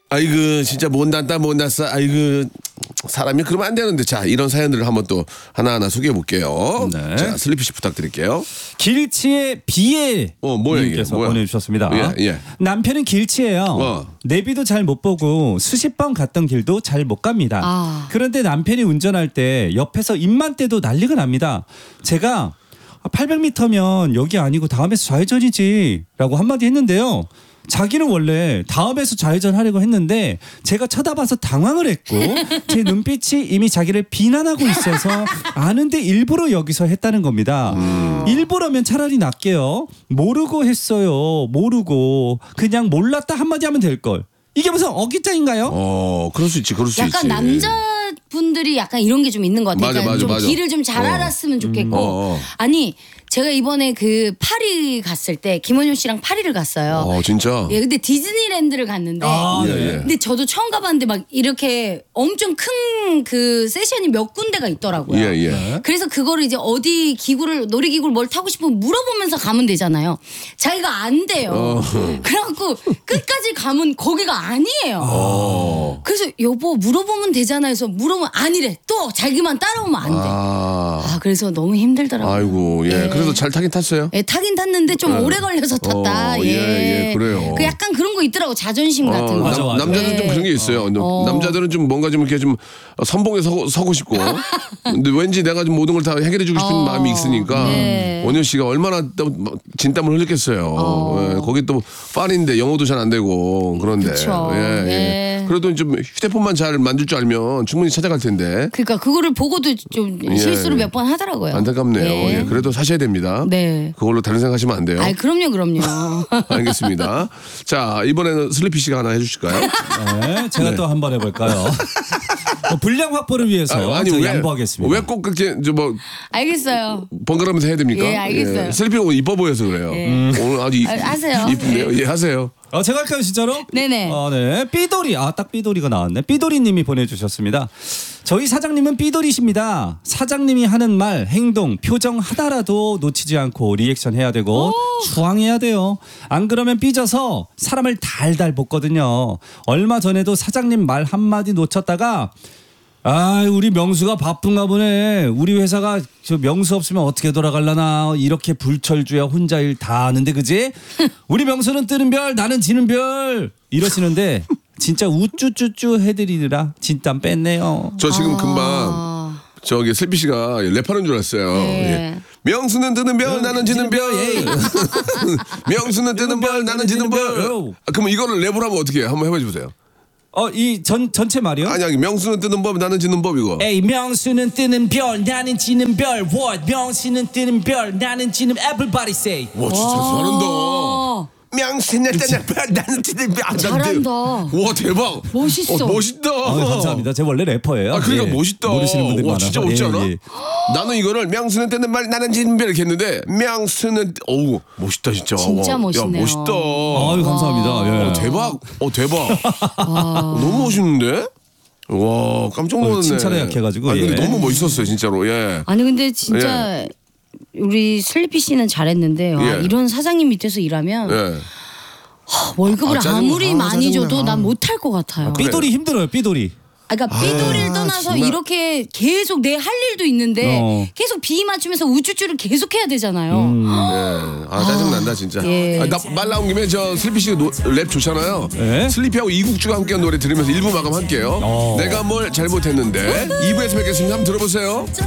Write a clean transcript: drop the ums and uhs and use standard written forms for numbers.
아이고 진짜 못났다 못났어. 아이고 사람이 그러면 안 되는데. 자, 이런 사연들을 한번 또 하나하나 소개해 볼게요. 네. 자, 슬리피 씨 부탁드릴게요. 길치의 비애 뭐야 이게? 님께서 뭐야? 보내주셨습니다. 예. 남편은 길치예요. 내비도 잘 못 보고 수십 번 갔던 길도 잘 못 갑니다. 그런데 남편이 운전할 때 옆에서 입만 떼도 난리가 납니다. 제가 800m면 여기 아니고 다음에서 좌회전이지 라고 한마디 했는데요. 자기는 원래 다음에서 좌회전하려고 했는데 제가 쳐다봐서 당황을 했고 제 눈빛이 이미 자기를 비난하고 있어서 아는데 일부러 여기서 했다는 겁니다. 일부러면 차라리 낫게요. 모르고 했어요. 모르고 그냥 몰랐다 한마디 하면 될걸. 이게 무슨 어깃장인가요? 그럴 수 있지. 그럴 수 있지. 약간 남자분들이 약간 이런 게 좀 있는 것 같아요. 그러니까 좀 맞아. 길을 좀 잘 알았으면 좋겠고. 아니 제가 이번에 그 파리 갔을 때 김원효 씨랑 파리를 갔어요. 진짜? 예, 근데 디즈니랜드를 갔는데. 예. 근데 저도 처음 가봤는데 막 이렇게 엄청 큰 그 세션이 몇 군데가 있더라고요. 예. 그래서 그거를 이제 어디 기구를 놀이기구를 뭘 타고 싶으면 물어보면서 가면 되잖아요. 자기가 안 돼요. 그래갖고 끝까지 가면 거기가 아니에요. 그래서 여보 물어보면 되잖아요. 해서 물어보면 아니래. 또 자기만 따라오면 안 돼. 그래서 너무 힘들더라고요. 아이고 예. 그래서 잘 타긴 탔어요? 예, 타긴 탔는데 좀 오래 걸려서 탔다. 예, 그래요. 그 약간 그런 거 있더라고. 자존심 같은 거. 맞아. 남자들은 좀 그런 게 있어요. 남자들은 좀 뭔가 좀 이렇게 좀 선봉에 서고 싶고. 근데 왠지 내가 좀 모든 걸 다 해결해주고 싶은 마음이 있으니까. 원효 씨가 얼마나 또 진땀을 흘렸겠어요. 예, 거기 또 파리인데 영어도 잘 안 되고 그런데. 그쵸. 예. 그래도 좀 휴대폰만 잘 만질 줄 알면 충분히 찾아갈 텐데. 그러니까 그거를 보고도 좀 실수를 몇 번 하더라고요. 안타깝네요. 예. 그래도 사셔야 됩니다. 네. 그걸로 다른 생각하시면 안 돼요. 아이 그럼요. 알겠습니다. 자, 이번에는 슬리피 씨가 하나 해주실까요? 네, 제가 또 한번 해볼까요? 분량 확보를 위해서 제가 양보하겠습니다. 왜 꼭 그렇게 알겠어요. 번갈아면서 해야 됩니까? 예, 알겠어요. 슬리피가 오늘 이뻐 보여서 그래요. 오늘 아주 하세요. 이쁜데요. 예, 하세요. 제가 할까요 진짜로? 네네. 네. 삐돌이 딱 삐돌이가 나왔네. 삐돌이님이 보내주셨습니다. 저희 사장님은 삐돌이십니다. 사장님이 하는 말, 행동, 표정 하나라도 놓치지 않고 리액션 해야 되고 주황해야 돼요. 안 그러면 삐져서 사람을 달달 볶거든요. 얼마 전에도 사장님 말 한마디 놓쳤다가 우리 명수가 바쁜가 보네. 우리 회사가 저 명수 없으면 어떻게 돌아갈라나. 이렇게 불철주야 혼자 일 다 하는데 그지? 우리 명수는 뜨는 별 나는 지는 별 이러시는데 진짜 우쭈쭈쭈 해드리느라 진땀 뺐네요. 저 지금 금방 저기 슬피 씨가 랩하는 줄 알았어요. 예. 명수는 뜨는 별 나는 지는 별. 명수는 뜨는 별 나는 지는 별. 그럼 이거를 랩으로 하면 어떻게 해요? 한번 해보세요. 이 전체 말이요? 아니 명수는 뜨는 법 나는 지는 법 이거. 에이 명수는 뜨는 별 나는 지는 별. What? 명수는 뜨는 별 나는 지는 everybody say. 와 진짜 잘한다. 명수는 뜨는 별 나는 지는 별. 잘한다. 와 대박. 멋있어. 멋있다. 감사합니다. 제가 원래 래퍼예요. 그러니까 멋있다. 모르시는 분들이 많아서. 진짜 멋있지 않아? 나는 이거를 명수는 뜨는 말 나는 지는 별 이렇게 했는데 명수는 멋있다 진짜. 진짜 멋있네요. 야, 멋있다. 감사합니다. 대박. 대박. 너무 멋있는데? 와 깜짝 놀랐네. 칭찬에 약해가지고. 근데 너무 멋있었어요 진짜로. 예. 아니 근데 진짜 우리 슬리피 씨는 잘했는데 이런 사장님 밑에서 일하면 월급을 아무리 많이 줘도 난 못할 것 같아요. 삐돌이 힘들어요. 삐돌이. 그러니까 삐돌이를 떠나서 정말. 이렇게 계속 내 할 일도 있는데 계속 비 맞추면서 우쭈쭈를 계속 해야 되잖아요. 짜증난다 진짜. 말 나온 김에 저 슬리피 씨가 랩 좋잖아요. 슬리피하고 이국주가 함께한 노래 들으면서 1부 마감할게요. 내가 뭘 잘못했는데 2부에서 뵙겠습니다. 한번 들어보세요.